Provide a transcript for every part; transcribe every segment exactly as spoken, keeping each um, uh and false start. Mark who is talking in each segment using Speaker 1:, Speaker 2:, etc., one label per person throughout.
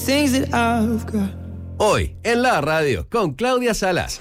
Speaker 1: Things that I've got.
Speaker 2: Hoy, en la radio, con Claudia Salas.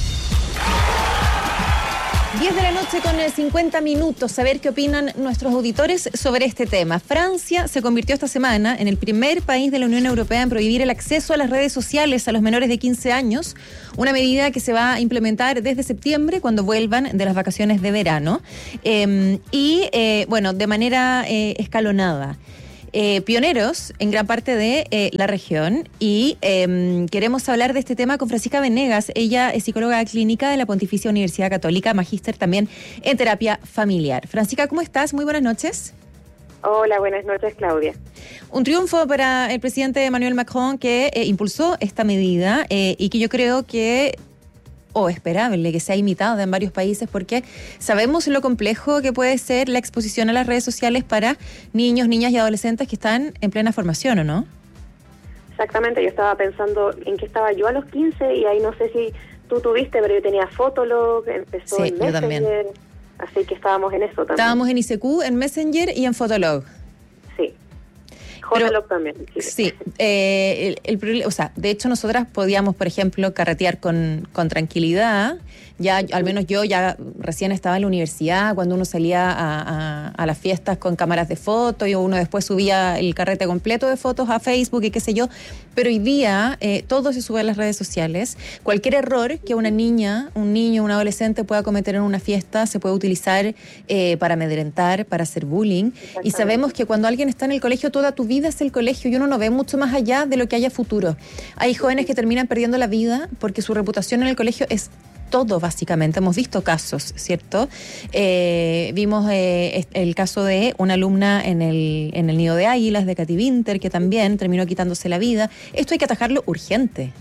Speaker 3: diez de la noche con cincuenta minutos, saber qué opinan nuestros auditores sobre este tema. Francia se convirtió esta semana en el primer país de la Unión Europea en prohibir el acceso a las redes sociales a los menores de quince años, una medida que se va a implementar desde septiembre cuando vuelvan de las vacaciones de verano eh, y, eh, bueno, de manera eh, escalonada. Eh, pioneros en gran parte de eh, la región y eh, queremos hablar de este tema con Francisca Venegas. Ella es psicóloga clínica de la Pontificia Universidad Católica, magíster también en terapia familiar. Francisca, ¿cómo estás? Muy buenas noches.
Speaker 4: Hola, buenas noches, Claudia.
Speaker 3: Un triunfo para el presidente Emmanuel Macron que eh, impulsó esta medida eh, y que yo creo que o esperable que sea imitada en varios países, porque sabemos lo complejo que puede ser la exposición a las redes sociales para niños, niñas y adolescentes que están en plena formación, ¿o no?
Speaker 4: Exactamente, yo estaba pensando en que estaba yo a los quince y ahí no sé si tú tuviste, pero yo tenía Fotolog, empezó
Speaker 3: sí,
Speaker 4: en Messenger,
Speaker 3: también.
Speaker 4: Así que estábamos en eso también.
Speaker 3: Estábamos en I C Q, en Messenger y en Fotolog.
Speaker 4: Sí. Fotolog también. Sí,
Speaker 3: sí eh, el, el, o sea, de hecho nosotras podíamos, por ejemplo, carretear con, con tranquilidad. Ya, al menos yo ya recién estaba en la universidad, cuando uno salía a, a, a las fiestas con cámaras de fotos y uno después subía el carrete completo de fotos a Facebook y qué sé yo. Pero hoy día eh, todo se sube a las redes sociales. Cualquier error que una niña, un niño, un adolescente pueda cometer en una fiesta se puede utilizar eh, para amedrentar, para hacer bullying. Y sabemos que cuando alguien está en el colegio, toda tu vida es el colegio y uno no ve mucho más allá de lo que haya futuro. Hay jóvenes que terminan perdiendo la vida porque su reputación en el colegio es todo, básicamente. Hemos visto casos, ¿cierto? Eh, vimos eh, el caso de una alumna en el, en el Nido de Águilas de Katy Winter, que también terminó quitándose la vida. Esto hay que atajarlo urgente.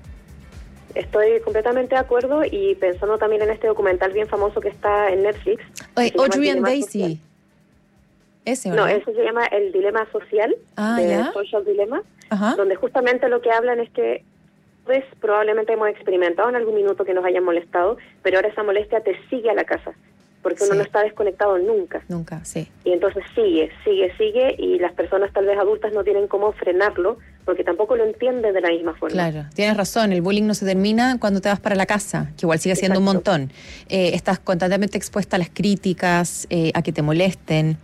Speaker 4: Estoy completamente de acuerdo y pensando también en este documental bien famoso que está en Netflix.
Speaker 3: Oye, Audrey and Daisy. ¿Ese o no?
Speaker 4: No, eso se llama El Dilema Social,
Speaker 3: ah,
Speaker 4: de
Speaker 3: ¿ya?
Speaker 4: Social Dilemma,
Speaker 3: Ajá.
Speaker 4: donde justamente lo que hablan es que pues probablemente hemos experimentado en algún minuto que nos hayan molestado, pero ahora esa molestia te sigue a la casa, porque uno
Speaker 3: sí.
Speaker 4: no está desconectado nunca.
Speaker 3: Nunca, sí.
Speaker 4: Y entonces sigue, sigue, sigue, y las personas tal vez adultas no tienen cómo frenarlo, porque tampoco lo entienden de la misma forma.
Speaker 3: Claro, tienes razón, el bullying no se termina cuando te vas para la casa, que igual sigue siendo
Speaker 4: Exacto.
Speaker 3: un montón. Eh, estás constantemente expuesta a las críticas, eh, a que te molesten.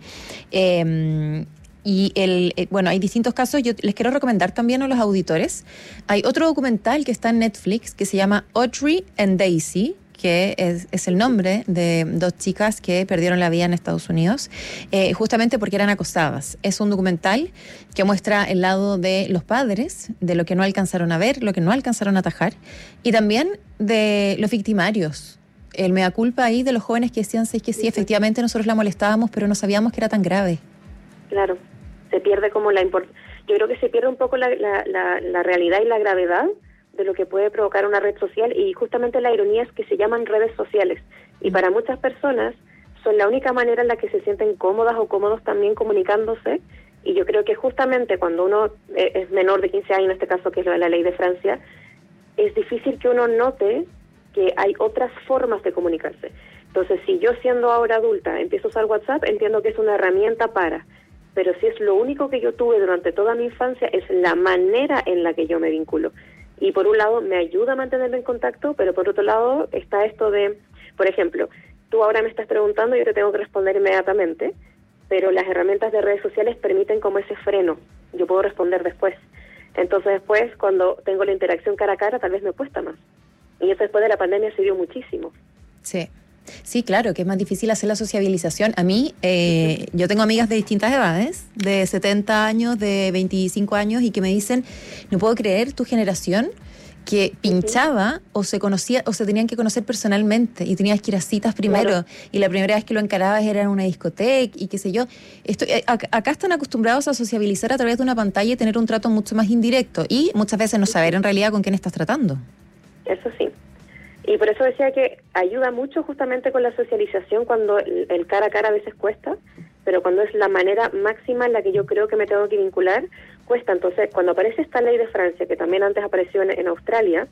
Speaker 3: Eh, Y el eh, bueno, hay distintos casos. Yo les quiero recomendar también a los auditores. Hay otro documental que está en Netflix que se llama Audrey and Daisy, que es, es el nombre de dos chicas que perdieron la vida en Estados Unidos, eh, justamente porque eran acosadas. Es un documental que muestra el lado de los padres, de lo que no alcanzaron a ver, lo que no alcanzaron a atajar, y también de los victimarios. El mea culpa ahí de los jóvenes que decían, sí, que sí, efectivamente nosotros la molestábamos, pero no sabíamos que era tan grave.
Speaker 4: Claro, se pierde como la import- yo creo que se pierde un poco la, la, la, la realidad y la gravedad de lo que puede provocar una red social, y justamente la ironía es que se llaman redes sociales y para muchas personas son la única manera en la que se sienten cómodas o cómodos también comunicándose, y yo creo que justamente cuando uno es menor de quince años, en este caso que es lo de la ley de Francia, es difícil que uno note que hay otras formas de comunicarse. Entonces, si yo siendo ahora adulta empiezo a usar WhatsApp, entiendo que es una herramienta para... pero si es lo único que yo tuve durante toda mi infancia, es la manera en la que yo me vinculo. Y por un lado me ayuda a mantenerme en contacto, pero por otro lado está esto de, por ejemplo, tú ahora me estás preguntando y yo te tengo que responder inmediatamente, pero las herramientas de redes sociales permiten como ese freno, yo puedo responder después. Entonces después, cuando tengo la interacción cara a cara, tal vez me cuesta más. Y eso después de la pandemia se dio muchísimo.
Speaker 3: Sí. Sí, claro, que es más difícil hacer la sociabilización. A mí, eh, yo tengo amigas de distintas edades, de setenta años, de veinticinco años, y que me dicen, no puedo creer tu generación que pinchaba o se conocía o se tenían que conocer personalmente y tenías que ir a citas primero, claro. Y la primera vez que lo encarabas era en una discoteca y qué sé yo. Esto, acá están acostumbrados a sociabilizar a través de una pantalla y tener un trato mucho más indirecto y muchas veces no saber en realidad con quién estás tratando.
Speaker 4: Eso sí. Y por eso decía que ayuda mucho justamente con la socialización cuando el, el cara a cara a veces cuesta, pero cuando es la manera máxima en la que yo creo que me tengo que vincular, cuesta. Entonces, cuando aparece esta ley de Francia, que también antes apareció en, en Australia,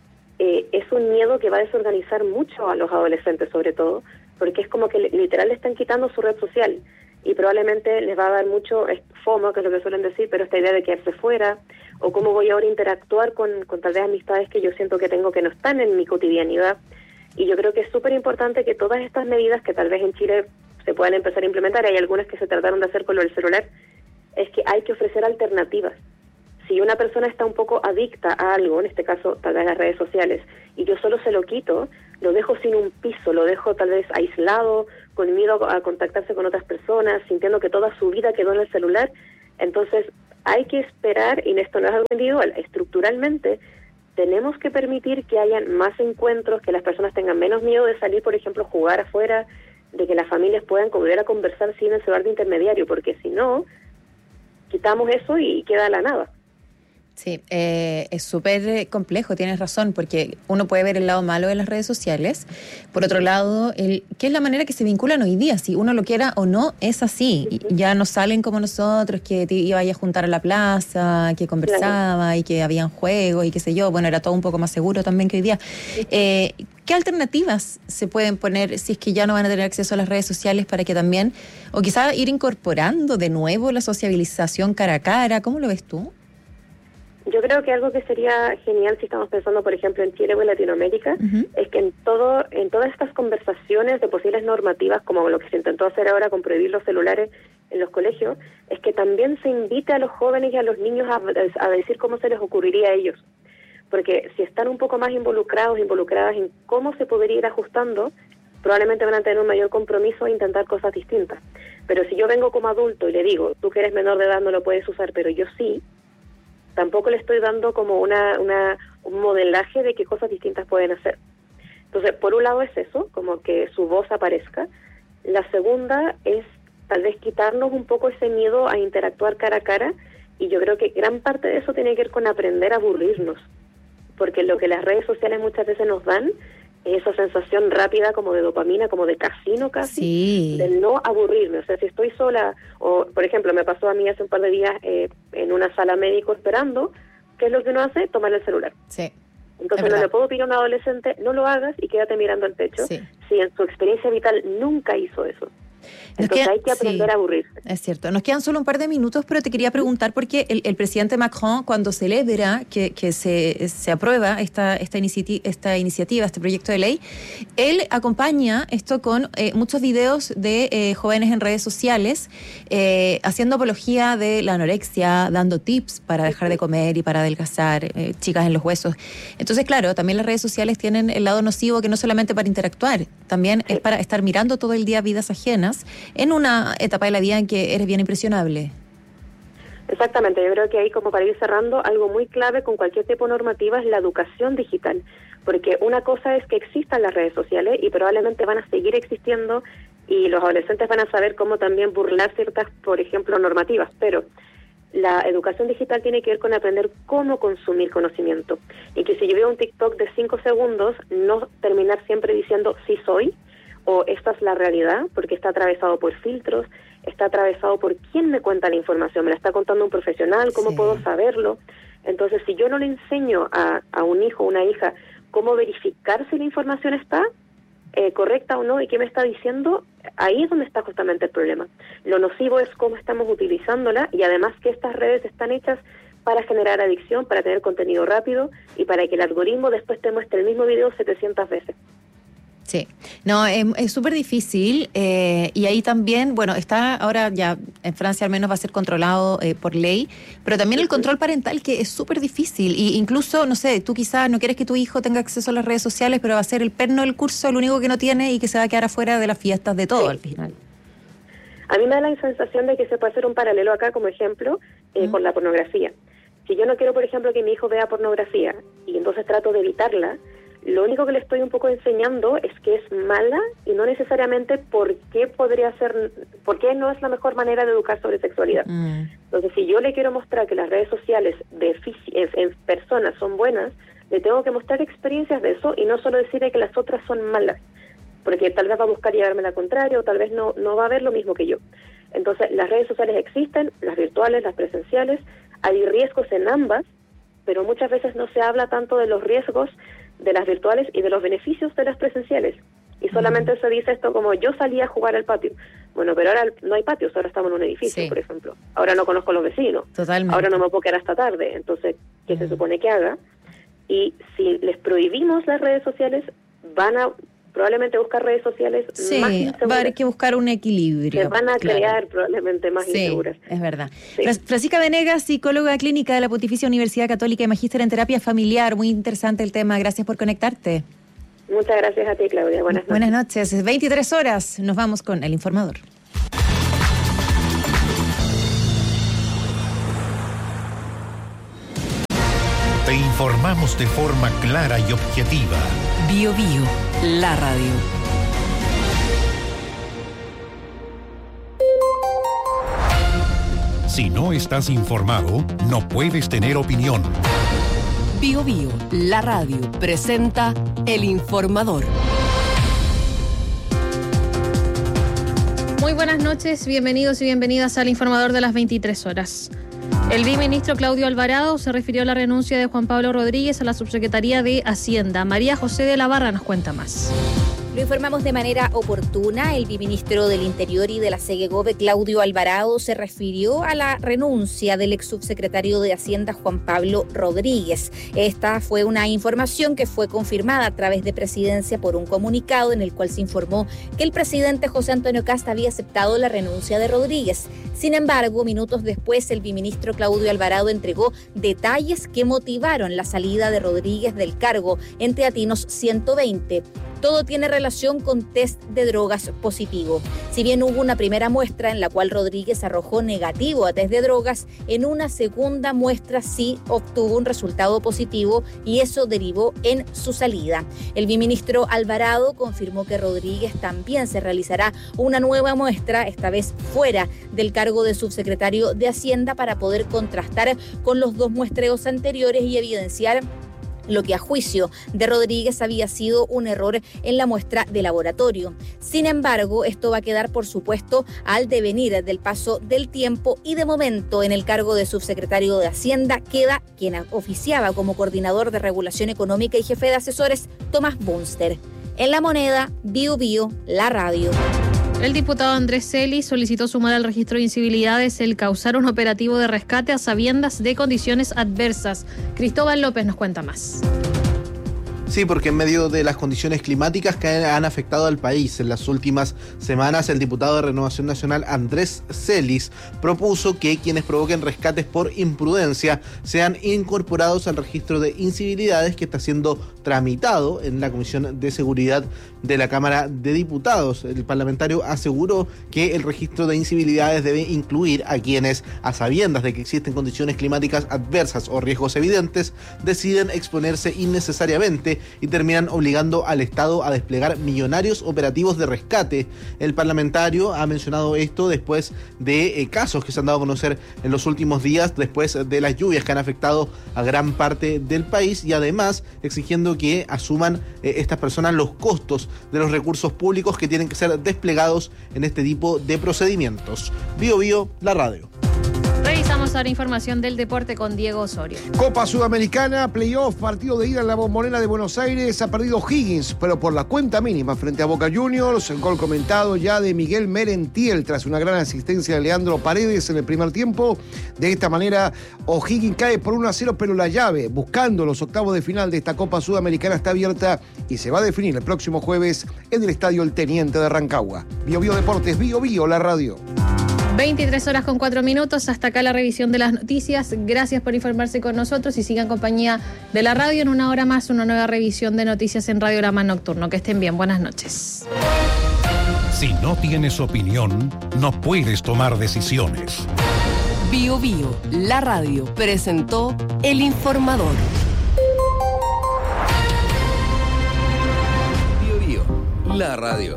Speaker 4: eh, es un miedo que va a desorganizar mucho a los adolescentes, sobre todo, porque es como que literal le están quitando su red social. y probablemente les va a dar mucho FOMO, que es lo que suelen decir, pero esta idea de quedarse fuera, o cómo voy ahora a interactuar con, con tal vez amistades que yo siento que tengo que no están en mi cotidianidad. Y yo creo que es súper importante que todas estas medidas que tal vez en Chile se puedan empezar a implementar, hay algunas que se trataron de hacer con lo del celular, es que hay que ofrecer alternativas. Si una persona está un poco adicta a algo, en este caso tal vez las redes sociales, y yo solo se lo quito, lo dejo sin un piso, lo dejo tal vez aislado, con miedo a contactarse con otras personas, sintiendo que toda su vida quedó en el celular, entonces hay que esperar, y esto no es algo individual, estructuralmente tenemos que permitir que hayan más encuentros, que las personas tengan menos miedo de salir, por ejemplo, jugar afuera, de que las familias puedan volver a conversar sin el celular de intermediario, porque si no, quitamos eso y queda la nada.
Speaker 3: Sí, eh, es súper complejo, tienes razón, porque uno puede ver el lado malo de las redes sociales. Por otro lado, el, ¿qué es la manera que se vinculan hoy día? Si uno lo quiera o no, es así. Uh-huh. Ya no salen como nosotros, que te iba a juntar a la plaza, que conversaba, claro, y que habían juegos y qué sé yo. Bueno, era todo un poco más seguro también que hoy día. Eh, ¿Qué alternativas se pueden poner si es que ya no van a tener acceso a las redes sociales para que también, o quizá ir incorporando de nuevo la sociabilización cara a cara? ¿Cómo lo ves tú?
Speaker 4: Yo creo que algo que sería genial si estamos pensando, por ejemplo, en Chile o en Latinoamérica, uh-huh, es que en todo, en todas estas conversaciones de posibles normativas, como lo que se intentó hacer ahora con prohibir los celulares en los colegios, es que también se invite a los jóvenes y a los niños a, a decir cómo se les ocurriría a ellos. Porque si están un poco más involucrados, involucradas en cómo se podría ir ajustando, probablemente van a tener un mayor compromiso e intentar cosas distintas. Pero si yo vengo como adulto y le digo, tú que eres menor de edad no lo puedes usar, pero yo sí, tampoco le estoy dando como una, una un modelaje de qué cosas distintas pueden hacer. Entonces, por un lado es eso, como que su voz aparezca. La segunda es tal vez quitarnos un poco ese miedo a interactuar cara a cara, y yo creo que gran parte de eso tiene que ver con aprender a aburrirnos, porque lo que las redes sociales muchas veces nos dan es esa sensación rápida como de dopamina, como de casino casi, sí, de no aburrirme. O sea, si estoy sola, o por ejemplo me pasó a mí hace un par de días eh, en una sala médico esperando, ¿qué es lo que uno hace? Tomar el celular.
Speaker 3: Sí.
Speaker 4: Entonces no le puedo pedir a un adolescente, no lo hagas y quédate mirando al techo, sí, si en su experiencia vital nunca hizo eso. Entonces queda, hay que aprender sí, a aburrirse.
Speaker 3: Es cierto. Nos quedan solo un par de minutos, pero te quería preguntar porque el, el presidente Macron, cuando celebra que, que se, se aprueba esta, esta, inici- esta iniciativa, este proyecto de ley, él acompaña esto con eh, muchos videos de eh, jóvenes en redes sociales eh, haciendo apología de la anorexia, dando tips para dejar de comer y para adelgazar, eh, chicas en los huesos. Entonces, claro, también las redes sociales tienen el lado nocivo que no solamente para interactuar, también es para estar mirando todo el día vidas ajenas en una etapa de la vida en que eres bien impresionable.
Speaker 4: Exactamente, yo creo que ahí, como para ir cerrando, algo muy clave con cualquier tipo de normativa es la educación digital, porque una cosa es que existan las redes sociales y probablemente van a seguir existiendo y los adolescentes van a saber cómo también burlar ciertas, por ejemplo, normativas, pero la educación digital tiene que ver con aprender cómo consumir conocimiento, y que si yo veo un TikTok de cinco segundos, no terminar siempre diciendo sí soy, o esta es la realidad, porque está atravesado por filtros, está atravesado por quién me cuenta la información, me la está contando un profesional, cómo sí, puedo saberlo. Entonces, si yo no le enseño a, a un hijo o una hija cómo verificar si la información está eh, correcta o no y qué me está diciendo, ahí es donde está justamente el problema. Lo nocivo es cómo estamos utilizándola, y además que estas redes están hechas para generar adicción, para tener contenido rápido y para que el algoritmo después te muestre el mismo video setecientas veces.
Speaker 3: Sí, no, es súper difícil eh, y ahí también, bueno, está ahora ya en Francia al menos va a ser controlado eh, por ley, pero también el control parental, que es súper difícil, y incluso, no sé, tú quizás no quieres que tu hijo tenga acceso a las redes sociales, pero va a ser el perno del curso el único que no tiene y que se va a quedar afuera de las fiestas de todo, sí, al final.
Speaker 4: A mí me da la sensación de que se puede hacer un paralelo acá, como ejemplo, eh, uh-huh, con la pornografía. Si yo no quiero, por ejemplo, que mi hijo vea pornografía y entonces trato de evitarla, lo único que le estoy un poco enseñando es que es mala y no necesariamente por qué podría ser, por qué no es la mejor manera de educar sobre sexualidad. Mm. Entonces, si yo le quiero mostrar que las redes sociales de en, en personas son buenas, le tengo que mostrar experiencias de eso y no solo decirle que las otras son malas, porque tal vez va a buscar llevarme la contraria o tal vez no, no va a ver lo mismo que yo. Entonces, las redes sociales existen, las virtuales, las presenciales, hay riesgos en ambas, pero muchas veces no se habla tanto de los riesgos de las virtuales y de los beneficios de las presenciales. Y solamente se dice esto como yo salí a jugar al patio. Bueno, pero ahora no hay patios, ahora estamos en un edificio, sí. por ejemplo. Ahora no conozco a los vecinos.
Speaker 3: Totalmente.
Speaker 4: Ahora no me puedo quedar hasta tarde. Entonces, ¿qué mm. se supone que haga? Y si les prohibimos las redes sociales, van a probablemente buscar redes sociales
Speaker 3: sí,
Speaker 4: más inseguras.
Speaker 3: Va a haber que buscar un equilibrio.
Speaker 4: Que van a
Speaker 3: claro.
Speaker 4: crear probablemente más
Speaker 3: sí,
Speaker 4: inseguras.
Speaker 3: Es verdad.
Speaker 4: Sí.
Speaker 3: Francisca Venegas, psicóloga clínica de la Pontificia Universidad Católica y magíster en terapia familiar. Muy interesante el tema. Gracias por conectarte.
Speaker 4: Muchas gracias a ti, Claudia. Buenas noches.
Speaker 3: Buenas noches. veintitrés horas. Nos vamos con El Informador.
Speaker 1: Te informamos de forma clara y objetiva.
Speaker 5: Bio Bio, la radio.
Speaker 1: Si no estás informado, no puedes tener opinión.
Speaker 5: Bio Bio, la radio, presenta El Informador.
Speaker 6: Muy buenas noches, bienvenidos y bienvenidas al Informador de las veintitrés horas. El viceministro Claudio Alvarado se refirió a la renuncia de Juan Pablo Rodríguez a la subsecretaría de Hacienda. María José de la Barra nos cuenta más.
Speaker 7: Lo informamos de manera oportuna. El viceministro del Interior y de la SEGEGOVE, Claudio Alvarado, se refirió a la renuncia del ex subsecretario de Hacienda, Juan Pablo Rodríguez. Esta fue una información que fue confirmada a través de Presidencia por un comunicado en el cual se informó que el presidente José Antonio Kast había aceptado la renuncia de Rodríguez. Sin embargo, minutos después, el viceministro Claudio Alvarado entregó detalles que motivaron la salida de Rodríguez del cargo en Teatinos ciento veinte. Todo tiene relación con test de drogas positivo. Si bien hubo una primera muestra en la cual Rodríguez arrojó negativo a test de drogas, en una segunda muestra sí obtuvo un resultado positivo y eso derivó en su salida. El viceministro Alvarado confirmó que Rodríguez también se realizará una nueva muestra, esta vez fuera del cargo de subsecretario de Hacienda, para poder contrastar con los dos muestreos anteriores y evidenciar lo que a juicio de Rodríguez había sido un error en la muestra de laboratorio. Sin embargo, esto va a quedar, por supuesto, al devenir del paso del tiempo y de momento en el cargo de subsecretario de Hacienda queda quien oficiaba como coordinador de regulación económica y jefe de asesores, Tomás Bunster. En La Moneda, Bio Bio, la radio.
Speaker 6: El diputado Andrés Celis solicitó sumar al registro de incivilidades el causar un operativo de rescate a sabiendas de condiciones adversas. Cristóbal López nos cuenta más.
Speaker 8: Sí, porque en medio de las condiciones climáticas que han afectado al país en las últimas semanas, el diputado de Renovación Nacional, Andrés Celis, propuso que quienes provoquen rescates por imprudencia sean incorporados al registro de incivilidades que está siendo tramitado en la Comisión de Seguridad de la Cámara de Diputados. El parlamentario aseguró que el registro de incivilidades debe incluir a quienes, a sabiendas de que existen condiciones climáticas adversas o riesgos evidentes, deciden exponerse innecesariamente y terminan obligando al Estado a desplegar millonarios operativos de rescate. El parlamentario ha mencionado esto después de eh, casos que se han dado a conocer en los últimos días, después de las lluvias que han afectado a gran parte del país, y además exigiendo que asuman eh, estas personas los costos de los recursos públicos que tienen que ser desplegados en este tipo de procedimientos. Bio Bio, la radio.
Speaker 6: Revisamos ahora información del deporte con Diego Osorio.
Speaker 9: Copa Sudamericana, playoff, partido de ida en la Bombonera de Buenos Aires. Ha perdido Higgins, pero por la cuenta mínima frente a Boca Juniors. El gol comentado ya de Miguel Merentiel tras una gran asistencia de Leandro Paredes en el primer tiempo. De esta manera, O'Higgins cae por uno a cero, pero la llave, buscando los octavos de final de esta Copa Sudamericana, está abierta y se va a definir el próximo jueves en el Estadio El Teniente de Rancagua. Bio Bio Deportes, Bio Bio, la radio.
Speaker 6: veintitrés horas con cuatro minutos, hasta acá la revisión de las noticias. Gracias por informarse con nosotros y sigan compañía de la radio. En una hora más, una nueva revisión de noticias en Radiograma Nocturno. Que estén bien, buenas noches.
Speaker 1: Si no tienes opinión, no puedes tomar decisiones.
Speaker 5: Bio Bio, la radio, presentó El Informador.
Speaker 2: Bio Bio, la radio.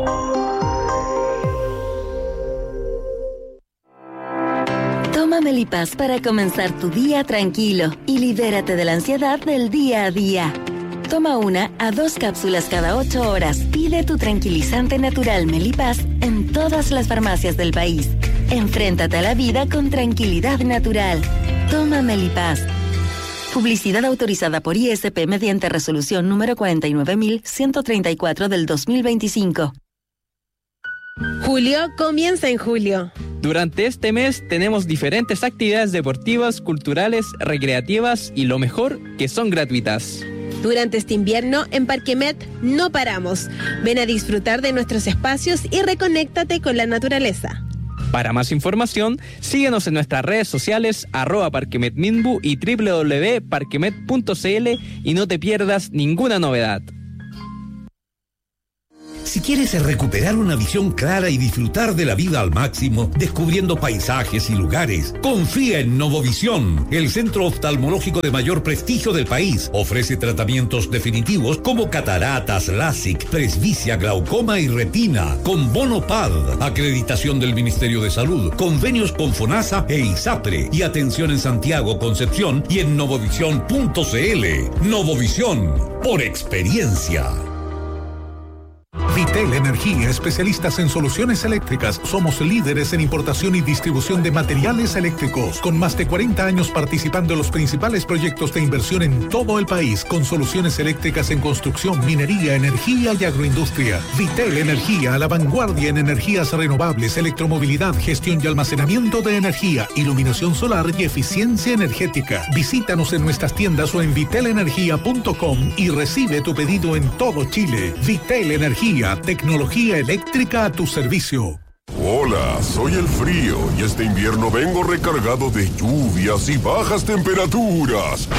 Speaker 10: Toma Melipaz para comenzar tu día tranquilo y libérate de la ansiedad del día a día. Toma una a dos cápsulas cada ocho horas. Pide tu tranquilizante natural Melipaz en todas las farmacias del país. Enfréntate a la vida con tranquilidad natural. Toma Melipaz. Publicidad autorizada por I S P mediante resolución número cuarenta y nueve mil ciento treinta y cuatro del dos mil veinticinco.
Speaker 11: Julio comienza en julio.
Speaker 12: Durante este mes tenemos diferentes actividades deportivas, culturales, recreativas y lo mejor, que son gratuitas.
Speaker 11: Durante este invierno, en Parquemet no paramos. Ven a disfrutar de nuestros espacios y reconéctate con la naturaleza.
Speaker 12: Para más información, síguenos en nuestras redes sociales, arroba parquemetminbu y doble u doble u doble u punto parquemet punto c l y no te pierdas ninguna novedad.
Speaker 1: Si quieres recuperar una visión clara y disfrutar de la vida al máximo, descubriendo paisajes y lugares, confía en Novovisión, el centro oftalmológico de mayor prestigio del país. Ofrece tratamientos definitivos como cataratas, LASIK, presbicia, glaucoma y retina, con bono P A D, acreditación del Ministerio de Salud, convenios con FONASA e ISAPRE, y atención en Santiago, Concepción y en novovisión punto c l. Novovisión, por experiencia.
Speaker 13: Vitel Energía, especialistas en soluciones eléctricas. Somos líderes en importación y distribución de materiales eléctricos, con más de cuarenta años participando en los principales proyectos de inversión en todo el país, con soluciones eléctricas en construcción, minería, energía y agroindustria. Vitel Energía, a la vanguardia en energías renovables, electromovilidad, gestión y almacenamiento de energía, iluminación solar y eficiencia energética. Visítanos en nuestras tiendas o en vitel energía punto com y recibe tu pedido en todo Chile. Vitel Energía, tecnología eléctrica a tu servicio.
Speaker 14: Hola, soy el frío y este invierno vengo recargado de lluvias y bajas temperaturas.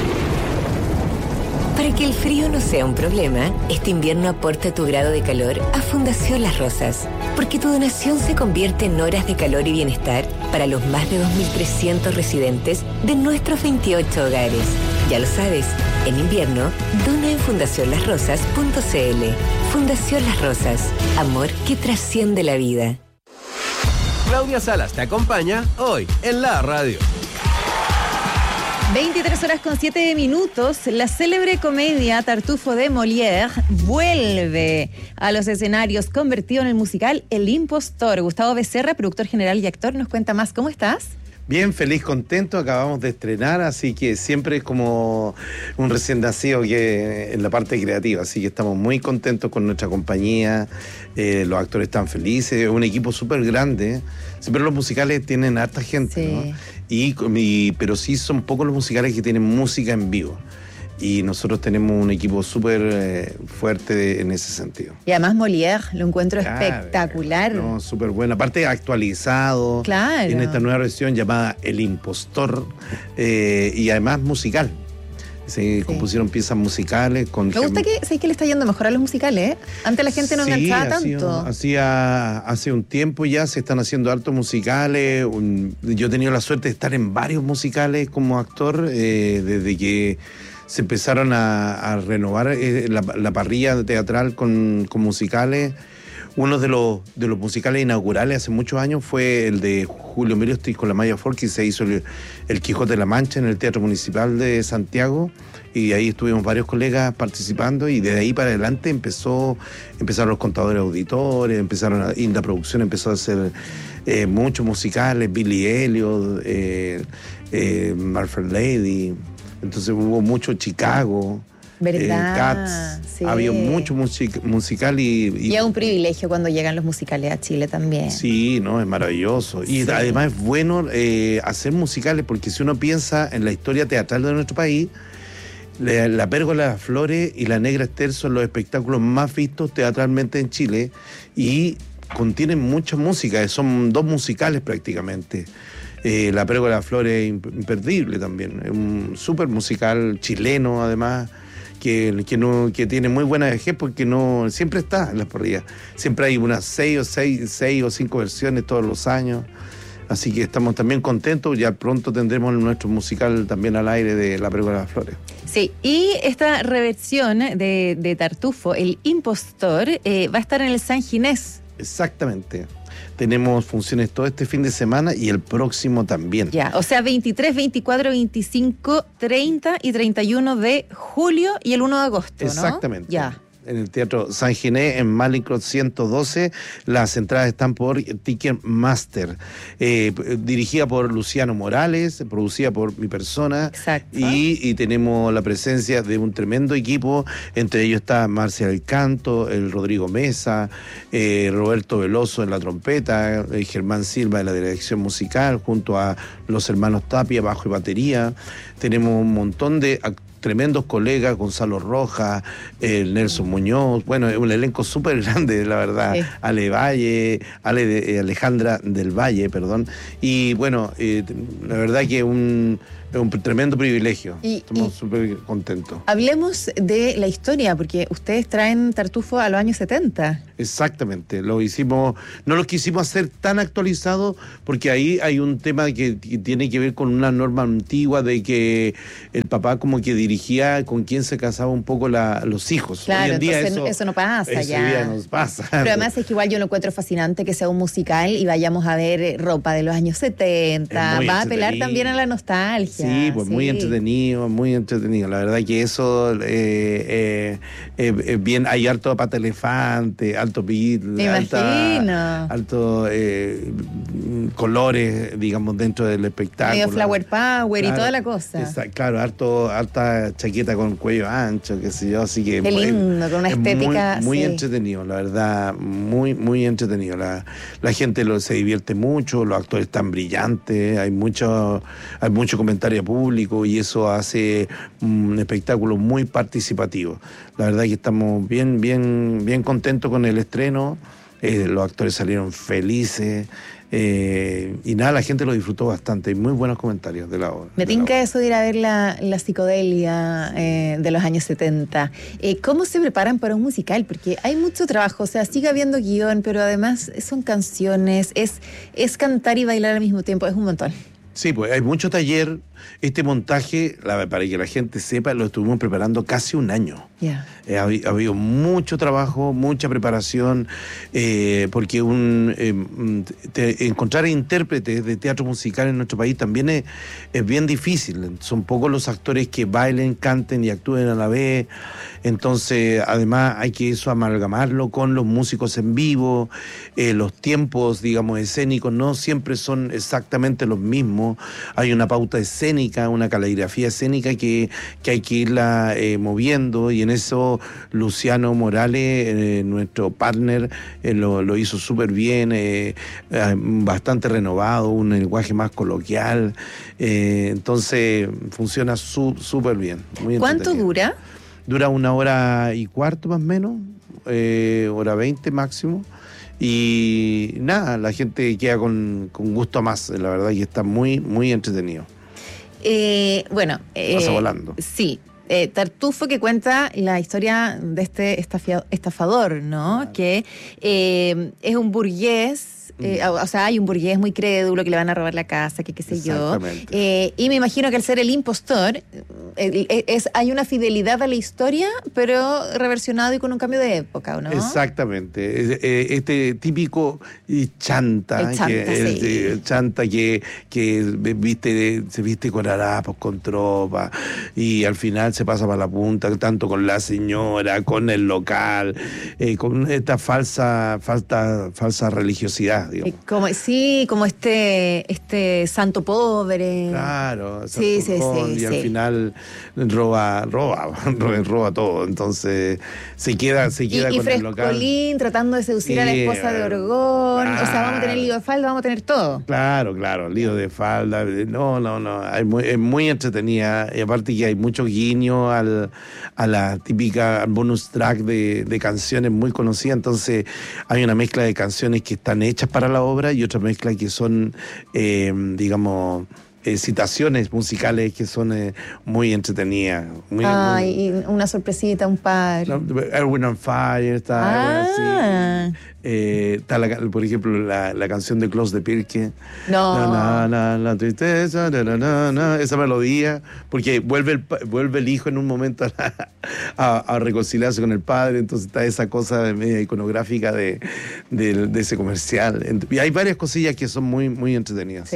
Speaker 15: Para que el frío no sea un problema, este invierno aporta tu grado de calor a Fundación Las Rosas, porque tu donación se convierte en horas de calor y bienestar para los más de dos mil trescientos residentes de nuestros veintiocho hogares. Ya lo sabes, en invierno, dona en fundación las rosas punto c l. Fundación Las Rosas, amor que trasciende la vida.
Speaker 2: Claudia Salas te acompaña hoy en la radio.
Speaker 3: veintitrés horas con siete minutos, la célebre comedia Tartufo de Molière vuelve a los escenarios, convertido en el musical El Impostor. Gustavo Becerra, productor general y actor, nos cuenta más. ¿Cómo estás?
Speaker 8: Bien, feliz, contento, acabamos de estrenar, así que siempre es como un recién nacido que en la parte creativa, así que estamos muy contentos con nuestra compañía, eh, los actores están felices, es un equipo súper grande, siempre los musicales tienen harta gente, sí. ¿no? Y, y, pero sí son pocos los musicales que tienen música en vivo. Y nosotros tenemos un equipo súper eh, fuerte de, en ese sentido.
Speaker 3: Y además Molière, lo encuentro claro, espectacular.
Speaker 8: No, súper bueno. Aparte actualizado.
Speaker 3: Claro.
Speaker 8: En esta nueva versión llamada El Impostor. Eh, y además musical. Se sí. compusieron piezas musicales. Con
Speaker 3: Me gusta que, ¿sabes que le está yendo mejor a los musicales? ¿eh? Antes la gente no sí, enganchaba tanto.
Speaker 8: Hacía, hace un tiempo ya se están haciendo hartos musicales. Un, yo he tenido la suerte de estar en varios musicales como actor eh, desde que se empezaron a, a renovar eh, la, la parrilla teatral con, con musicales. Uno de los, de los musicales inaugurales hace muchos años fue el de Julio Milostis con la Maya Folk, que se hizo el, el Quijote de la Mancha en el Teatro Municipal de Santiago, y ahí estuvimos varios colegas participando, y desde ahí para adelante empezó, empezaron los contadores auditores, empezaron a, y la producción empezó a hacer eh, muchos musicales, Billy Elliot, eh, eh, Marford Lady. Entonces hubo mucho Chicago,
Speaker 3: ¿verdad?
Speaker 8: Eh, Cats,
Speaker 3: sí.
Speaker 8: Había mucho music, musical y, y...
Speaker 3: Y es un privilegio cuando llegan los musicales a Chile también.
Speaker 8: Sí, no, es maravilloso. Y sí. además es bueno eh, hacer musicales, porque si uno piensa en la historia teatral de nuestro país, la, la Pérgola de las Flores y La Negra Esther son los espectáculos más vistos teatralmente en Chile y contienen mucha música, son dos musicales prácticamente. Eh, la Pérgola de las Flores es imperdible también, es un súper musical chileno además, que, que, no, que tiene muy buena vejez porque no siempre está en las parrillas, siempre hay unas seis o, seis, seis o cinco versiones todos los años, así que estamos también contentos, ya pronto tendremos nuestro musical también al aire de La Pérgola de las Flores.
Speaker 3: Sí, y esta reversión de, de Tartufo, El Impostor, eh, va a estar en el San Ginés.
Speaker 8: Exactamente. Tenemos funciones todo este fin de semana y el próximo también.
Speaker 3: Ya, o sea, veintitrés, veinticuatro, veinticinco, treinta y treinta y uno de julio y el uno de agosto, ¿no?
Speaker 8: Exactamente.
Speaker 3: Ya.
Speaker 8: en el Teatro San Ginés, en Malincroft ciento doce. Las entradas están por Ticketmaster. Eh, dirigida por Luciano Morales, producida por mi persona.
Speaker 3: Exacto.
Speaker 8: Y, y tenemos la presencia de un tremendo equipo. Entre ellos está Marcia del Canto, el Rodrigo Mesa, eh, Roberto Veloso en la trompeta, eh, Germán Silva en la dirección musical, junto a los hermanos Tapia, bajo y batería. Tenemos un montón de actores, tremendos colegas, Gonzalo Rojas, eh, Nelson Muñoz, bueno, es un elenco súper grande, la verdad, sí. Ale Valle, Ale de, eh, Alejandra del Valle, perdón, y bueno, eh, la verdad que un, un tremendo privilegio, y, estamos súper contentos.
Speaker 3: Hablemos de la historia, porque ustedes traen Tartufo a los años setenta.
Speaker 8: Exactamente, lo hicimos, no lo quisimos hacer tan actualizado, porque ahí hay un tema que, que tiene que ver con una norma antigua de que el papá como que dirigía con quién se casaba un poco la, los hijos.
Speaker 3: Claro,
Speaker 8: hoy en día
Speaker 3: entonces
Speaker 8: eso,
Speaker 3: eso no pasa
Speaker 8: eso
Speaker 3: ya.
Speaker 8: ya nos pasa.
Speaker 3: Pero además es que igual yo lo encuentro fascinante que sea un musical y vayamos a ver ropa de los años setenta. Va a apelar también a la nostalgia.
Speaker 8: Sí, pues sí. Muy entretenido, muy entretenido. La verdad que eso, eh, eh, eh, bien, hay harto pata elefante, alto beat, alta, alto eh, colores, digamos, dentro del espectáculo.
Speaker 3: Medio flower power, claro, y toda la cosa.
Speaker 8: Está, claro, harto, harta chaqueta con cuello ancho, qué sé yo, así que...
Speaker 3: Qué lindo, es, con una estética...
Speaker 8: Muy, muy
Speaker 3: sí.
Speaker 8: entretenido, la verdad, muy, muy entretenido. La, la gente lo, se divierte mucho, los actores están brillantes, hay mucho, hay mucho comentario público y eso hace un espectáculo muy participativo. La verdad que estamos bien, bien, bien contentos con el estreno, eh, los actores salieron felices. Eh, y nada, la gente lo disfrutó bastante. Hay muy buenos comentarios de la obra.
Speaker 3: Me tinca eso de ir a ver la, la psicodelia eh, de los años setenta. Eh, ¿Cómo se preparan para un musical? Porque hay mucho trabajo, o sea, sigue habiendo guión, pero además son canciones, es, es cantar y bailar al mismo tiempo, es un montón.
Speaker 8: Sí, pues hay mucho taller. Este montaje, la, para que la gente sepa, lo estuvimos preparando casi un año.
Speaker 3: Yeah.
Speaker 8: Eh, ha, ha habido mucho trabajo, mucha preparación, eh, porque un, eh, te, encontrar intérpretes de teatro musical en nuestro país también es, es bien difícil. Son pocos los actores que bailen, canten y actúen a la vez. Entonces, además, hay que eso amalgamarlo con los músicos en vivo. Eh, los tiempos, digamos, escénicos no siempre son exactamente los mismos. Hay una pauta escénica, una caligrafía escénica que, que hay que irla eh, moviendo, y en eso Luciano Morales, eh, nuestro partner, eh, lo, lo hizo súper bien, eh, eh, bastante renovado, un lenguaje más coloquial, eh, entonces funciona súper bien. Muy
Speaker 3: ¿Cuánto dura?
Speaker 8: Dura una hora y cuarto más o menos, eh, hora veinte máximo. Y nada, la gente queda con, con gusto a más, la verdad que está muy, muy entretenido.
Speaker 3: Eh, bueno, eh,
Speaker 8: pasa volando.
Speaker 3: Sí. Eh, Tartufo, que cuenta la historia de este estafia, estafador, ¿no? Ah. Que eh, es un burgués. Eh, o sea, hay un burgués muy crédulo que le van a robar la casa, que qué sé yo. Eh, y me imagino que al ser el impostor, eh, es, hay una fidelidad a la historia, pero reversionado y con un cambio de época, ¿no?
Speaker 8: Exactamente. Este típico chanta,
Speaker 3: el chanta,
Speaker 8: que,
Speaker 3: sí.
Speaker 8: el chanta que, que viste, se viste con harapos, con tropa, y al final se pasa para la punta, tanto con la señora, con el local, eh, con esta falsa, falta, falsa religiosidad.
Speaker 3: Como, sí, como este este santo pobre.
Speaker 8: Claro,
Speaker 3: sí, sí, sí,
Speaker 8: y
Speaker 3: sí.
Speaker 8: al final roba, roba, roba todo. Entonces se queda, se queda
Speaker 3: y,
Speaker 8: con
Speaker 3: y
Speaker 8: el local.
Speaker 3: Frescolín tratando de seducir yeah. a la esposa de Orgón. Claro. O sea, vamos a tener lío de falda, vamos a tener todo.
Speaker 8: Claro, claro, lío de falda. No, no, no. Es muy, es muy entretenida. Y aparte que hay mucho guiño al, a la típica al bonus track de, de canciones muy conocidas. Entonces hay una mezcla de canciones que están hechas para la obra y otra mezcla que son, eh, digamos, eh, citaciones musicales que son eh, muy entretenidas. Muy,
Speaker 3: ah,
Speaker 8: muy...
Speaker 3: y una sorpresita, un par.
Speaker 8: No, Erwin on Fire, está,
Speaker 3: ah.
Speaker 8: bueno, sí. Eh, está la, por ejemplo, la, la canción de Klaus de Pirque.
Speaker 3: No.
Speaker 8: La, la, la tristeza, na, na, na, na, esa melodía, porque vuelve el, vuelve el hijo en un momento a, a, a reconciliarse con el padre, entonces está esa cosa media iconográfica de, de, de ese comercial. Y hay varias cosillas que son muy, muy entretenidas. Sí.
Speaker 3: Sí.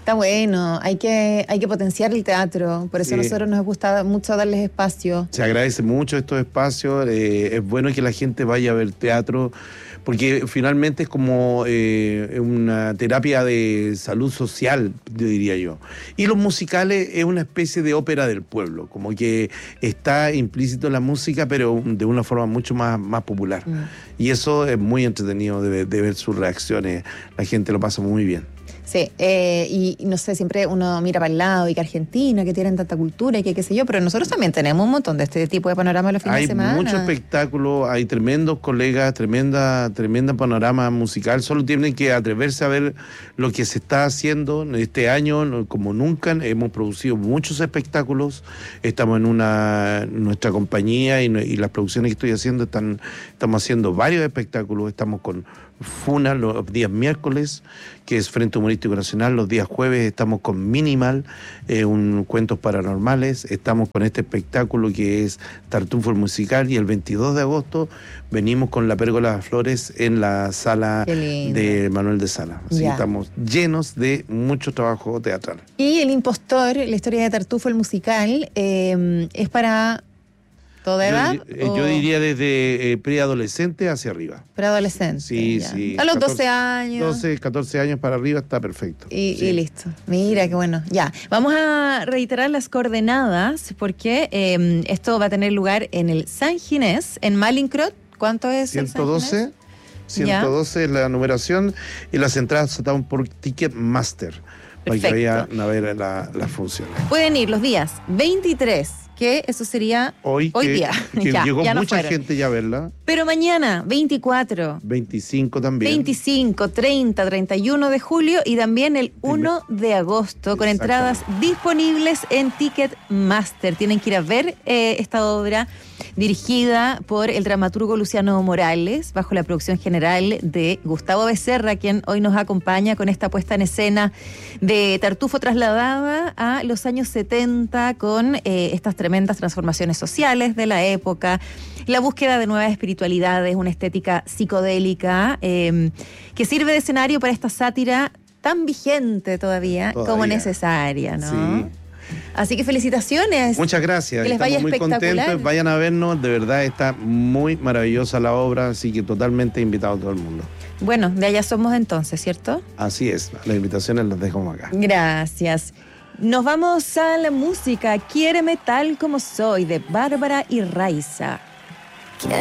Speaker 3: Está bueno, hay que, hay que potenciar el teatro, por eso
Speaker 16: Sí.
Speaker 3: a nosotros nos gusta mucho darles espacio.
Speaker 16: Se agradece mucho estos espacios, eh, es bueno que la gente vaya a ver teatro, porque finalmente es como eh, una terapia de salud social, yo diría yo. Y los musicales es una especie de ópera del pueblo, como que está implícito en la música, pero de una forma mucho más, más popular. Mm. Y eso es muy entretenido de, de ver sus reacciones, la gente lo pasa muy bien.
Speaker 3: Sí, eh, y, y no sé, siempre uno mira para el lado y que Argentina, que tienen tanta cultura y que qué sé yo, pero nosotros también tenemos un montón de este tipo de panorama los fines
Speaker 16: hay
Speaker 3: de semana.
Speaker 16: Hay mucho espectáculo, hay tremendos colegas, tremenda, tremenda panorama musical, solo tienen que atreverse a ver lo que se está haciendo este año, como nunca, hemos producido muchos espectáculos, estamos en una, nuestra compañía y, y las producciones que estoy haciendo, están, estamos haciendo varios espectáculos, estamos con Funa los días miércoles, que es Frente Humorístico Nacional, los días jueves estamos con Minimal, eh, un cuentos paranormales, estamos con este espectáculo que es Tartufo el Musical, y el veintidós de agosto venimos con La Pérgola de las Flores en la sala de Manuel de Sala. Así que estamos llenos de mucho trabajo teatral.
Speaker 3: Y El Impostor, la historia de Tartufo el Musical, eh, es para... ¿Toda edad?
Speaker 16: Yo, yo diría desde eh, preadolescente hacia arriba.
Speaker 3: Preadolescente.
Speaker 16: Sí,
Speaker 3: ya.
Speaker 16: sí.
Speaker 3: A los
Speaker 16: catorce,
Speaker 3: doce años.
Speaker 16: doce, catorce años para arriba está perfecto.
Speaker 3: Y,
Speaker 16: sí.
Speaker 3: y listo. Mira, qué bueno. Ya, vamos a reiterar las coordenadas porque eh, esto va a tener lugar en el San Ginés, en Malincrot. ¿Cuánto es
Speaker 16: ciento doce,
Speaker 3: el San Ginés?
Speaker 16: ciento doce es la numeración y las entradas están por Ticketmaster. Para que vayan a ver la, las funciones.
Speaker 3: Pueden ir los días veintitrés, que eso sería
Speaker 16: hoy,
Speaker 3: hoy
Speaker 16: que,
Speaker 3: día.
Speaker 16: Que
Speaker 3: ya,
Speaker 16: llegó
Speaker 3: ya no
Speaker 16: mucha
Speaker 3: fueron.
Speaker 16: gente ya a verla.
Speaker 3: Pero mañana, veinticuatro.
Speaker 16: veinticinco también.
Speaker 3: veinticinco, treinta, treinta y uno de julio y también el uno de agosto, con entradas disponibles en Ticketmaster. Tienen que ir a ver eh, esta obra dirigida por el dramaturgo Luciano Morales, bajo la producción general de Gustavo Becerra, quien hoy nos acompaña con esta puesta en escena de Tartufo trasladada a los años setenta con eh, estas tremendas transformaciones sociales de la época, la búsqueda de nuevas espiritualidades, una estética psicodélica eh, que sirve de escenario para esta sátira tan vigente todavía, todavía. como necesaria, ¿no?
Speaker 16: Sí.
Speaker 3: Así que felicitaciones.
Speaker 16: Muchas gracias.
Speaker 3: Que les
Speaker 16: Estamos
Speaker 3: vaya
Speaker 16: muy
Speaker 3: espectacular.
Speaker 16: contentos. Vayan a vernos. De verdad está muy maravillosa la obra, así que totalmente invitado a todo el mundo.
Speaker 3: Bueno, de allá somos entonces, ¿cierto?
Speaker 16: Así es. Las invitaciones las dejamos acá.
Speaker 3: Gracias. Nos vamos a la música. Quiéreme tal como soy, de Bárbara y Raiza.